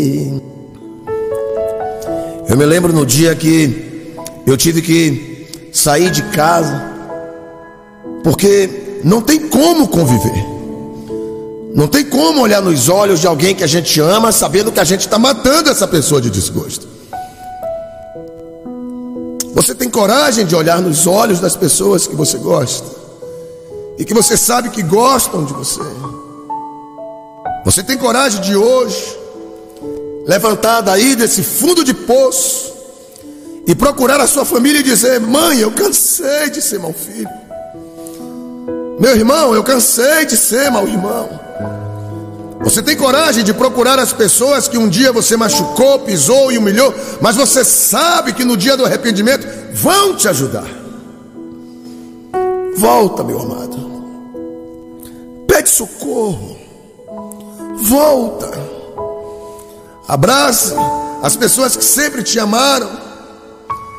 Eu me lembro no dia que eu tive que sair de casa, porque não tem como conviver, não tem como olhar nos olhos de alguém que a gente ama sabendo que a gente está matando essa pessoa de desgosto. Você tem coragem de olhar nos olhos das pessoas que você gosta e que você sabe que gostam de você? Você tem coragem de hoje levantar daí desse fundo de poço e procurar a sua família e dizer: mãe, eu cansei de ser mau filho. Meu irmão, eu cansei de ser mau irmão. Você tem coragem de procurar as pessoas que um dia você machucou, pisou e humilhou, mas você sabe que no dia do arrependimento vão te ajudar? Volta, meu amado. Pede socorro. Volta. Abrace as pessoas que sempre te amaram,